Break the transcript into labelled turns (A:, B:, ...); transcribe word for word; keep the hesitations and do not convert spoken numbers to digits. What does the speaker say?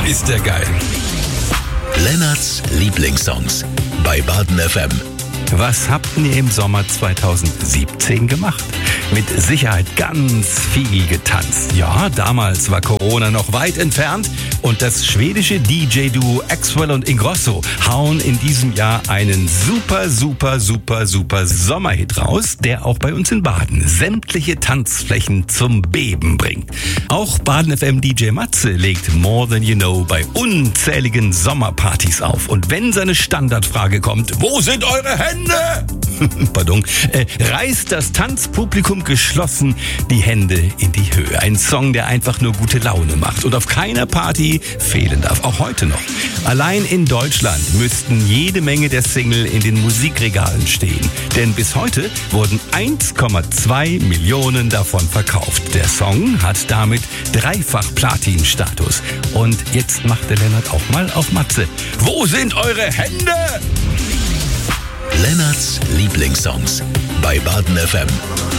A: ist der geil.
B: Lennarts Lieblingssongs bei Baden F M.
A: Was habt ihr im Sommer zweitausendsiebzehn gemacht? Mit Sicherheit ganz viel getanzt. Ja, damals war Corona noch weit entfernt und das schwedische D J-Duo Axwell und Ingrosso hauen in diesem Jahr einen super, super, super, super Sommerhit raus, der auch bei uns in Baden sämtliche Tanzflächen zum Beben bringt. Auch Baden F M D J Matze legt More Than You Know bei unzähligen Sommerpartys auf. Und wenn seine Standardfrage kommt, wo sind eure Hände? Pardon, äh, reißt das Tanzpublikum geschlossen die Hände in die Höhe. Ein Song, der einfach nur gute Laune macht und auf keiner Party fehlen darf, auch heute noch. Allein in Deutschland müssten jede Menge der Single in den Musikregalen stehen. Denn bis heute wurden eins Komma zwei Millionen davon verkauft. Der Song hat damit dreifach Platin-Status. Und jetzt macht der Lennart auch mal auf Matze. Wo sind eure Hände?
B: Lennarts Lieblingssongs bei Baden F M.